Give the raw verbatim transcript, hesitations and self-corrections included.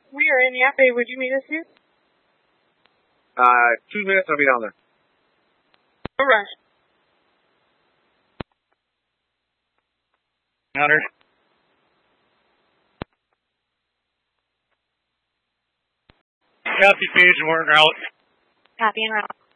We are in Yape. Would you meet us here? Uh, two minutes, I'll be down there. No rush. Hunter. Copy, page, and we're en route. Copy and route.